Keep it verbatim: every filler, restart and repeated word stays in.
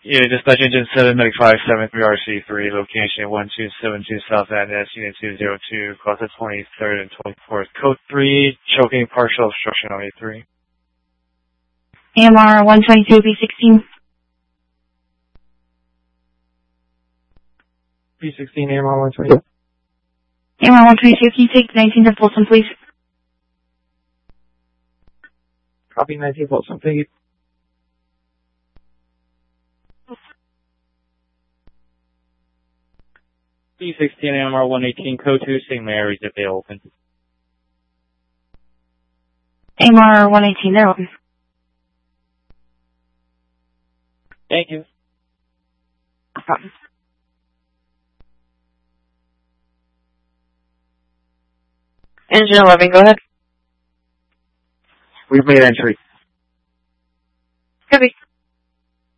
Yeah, dispatch engine seven Medic five seven three R C three, location one two seven two South Avenue, Unit two zero two, across the twenty-third and twenty-fourth. Code three, choking partial obstruction on A three. A M R one twenty-two B sixteen. B sixteen, A M R one twenty-two. A M R one twenty-two, can you take nineteen to Folsom, please? Copy nineteen Folsom, thank you. B sixteen, A M R one eighteen, code two, Saint Mary's, if they open. A M R one eighteen, they're open. Thank you. No problem. Engine eleven, go ahead. We've made entry. Copy.